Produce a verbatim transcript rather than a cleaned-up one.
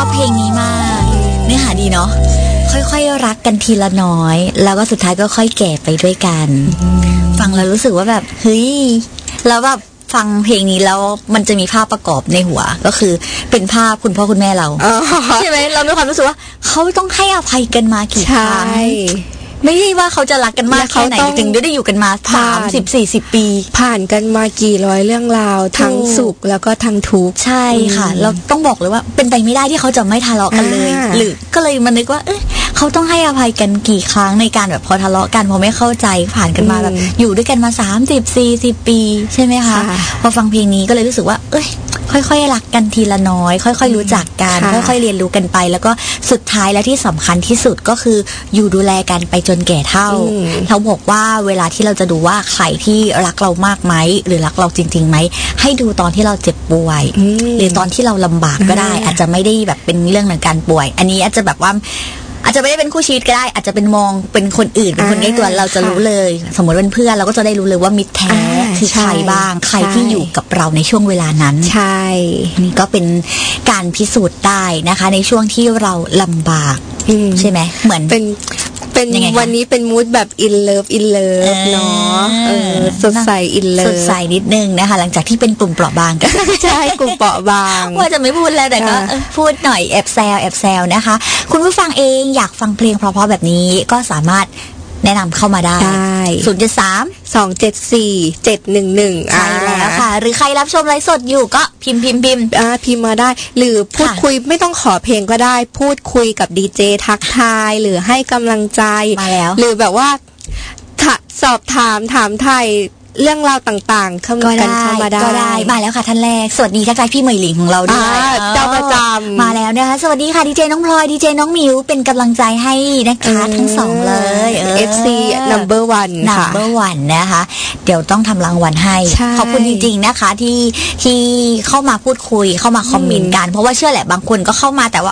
อบเพลงนี้มากเนื้อหาดีเนาะค่อยๆรักกันทีละน้อยแล้วก็สุดท้ายก็ค่อยแก่ไปด้วยกันฟังแล้วรู้สึกว่าแบบเฮ้ยแล้วแบบฟังเพลงนี้แล้วมันจะมีภาพประกอบในหัวก็คือเป็นภาพคุณพ่อคุณแม่เราใช่ไหมเรามีความรู้สึกว่าเขาต้องให้อภัยกันมากี่ครั้งไม่ใช่ว่าเขาจะรักกันมากแค่ไหนถึงได้อยู่กันมาสามสิบสี่สิบปีผ่านกันมากี่ร้อยเรื่องราวทั้งสุขแล้วก็ทั้งทุกข์ใช่ค่ะเราต้องบอกเลยว่าเป็นไปไม่ได้ที่เขาจะไม่ทะเลาะกันเลยหรือก็เลยมานึกว่าเอ๊ะเขาต้องให้อภัยกันกี่ครั้งในการแบบพอทะเลาะกันพอไม่เข้าใจผ่านกันมาแบบอยู่ด้วยกันมาสามสิบสี่สิบปีใช่ไหมคะพอฟังเพลงนี้ก็เลยรู้สึกว่าเอ้ยค่อยๆรักกันทีละน้อยค่อยๆรู้จักกันค่อยๆเรียนรู้กันไปแล้วก็สุดท้ายและที่สำคัญที่สุดก็คืออยู่ดูแลกันไปจนแก่เฒ่าเขาบอกว่าเวลาที่เราจะดูว่าใครที่รักเรามากไหมหรือรักเราจริงๆไหมให้ดูตอนที่เราเจ็บป่วยหรือตอนที่เราลำบากก็ได้อาจจะไม่ได้แบบเป็นเรื่องของการป่วยอันนี้อาจจะแบบว่าอาจจะไม่ได้เป็นคู่ชีวิตก็ได้อาจจะเป็นมองเป็นคนอื่นเป็นคนใกล้ตัวเราจะรู้เลยสมมติเป็นเพื่อนเราก็จะได้รู้เลยว่ามิตรแท้คือใครบ้างใครที่อยู่กับเราในช่วงเวลานั้นใช่นี่ก็เป็นการพิสูจน์ได้นะคะในช่วงที่เราลำบากใช่ไหมเหมือนเป็นเป็นวันนี้เป็นมูดแบบ in love in love เนาะเออสดใส in love สดใสนิดนึงนะคะหลังจากที่เป็นกลุ่มเปราะบางกันใช่กลุ่มเปราะบางว่าจะไม่พูดแล้วแต่ก็พูดหน่อยแอบแซวแอบแซวนะคะคุณผู้ฟังเองอยากฟังเพลงเพราะๆแบบนี้ก็สามารถแนะนำเข้ามาได้ศูนย์ เจ็ด สามสอง เจ็ด สี่ เจ็ด หนึ่ง หนึ่งใช่แล้วค่ะหรือใครรับชมไลฟ์สดอยู่ก็พิมพ์พิมพ์พิมพ์อ่าพิมพ์มาได้หรือพูดคุยไม่ต้องขอเพลงก็ได้พูดคุยกับดีเจทักทายหรือให้กำลังใจมาแล้วหรือแบบว่าสอบถามถามไทยเรื่องราวต่างๆเข้ามากันเข้ามาได้ก็ได้มาแล้วค่ะท่านแรกสวัสดีทักทายพี่เหมยหลิงของเราด้วยเจ้าประจำมาแล้วนะคะสวัสดีค่ะดีเจน้องพลอยดีเจน้องมิวเป็นกำลังใจให้นะคะทั้งสองเลยเอฟ ซี number one ค่ะ number one นะคะเดี๋ยวต้องทำรางวัลให้ขอบคุณจริงๆนะคะที่ที่เข้ามาพูดคุยเข้ามาคอมเมนต์กันเพราะว่าเชื่อแหละบางคนก็เข้ามาแต่ว่า